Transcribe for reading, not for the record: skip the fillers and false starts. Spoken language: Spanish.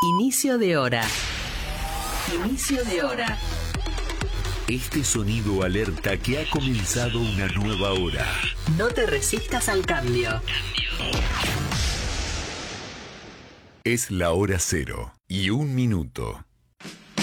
Inicio de hora. Inicio de hora. Este sonido alerta que ha comenzado una nueva hora. No te resistas al cambio. Es la hora 0 y 1 minuto.